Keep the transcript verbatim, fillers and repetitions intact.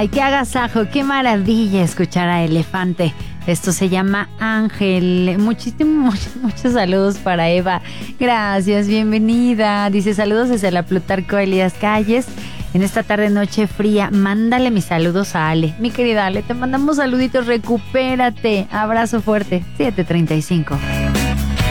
Ay, qué agasajo, qué maravilla escuchar a Elefante. Esto se llama Ángel. Muchísimos, muchos saludos para Eva. Gracias, bienvenida. Dice saludos desde la Plutarco Elías Calles. En esta tarde noche fría, mándale mis saludos a Ale. Mi querida Ale, te mandamos saluditos, recupérate. Abrazo fuerte. siete treinta y cinco.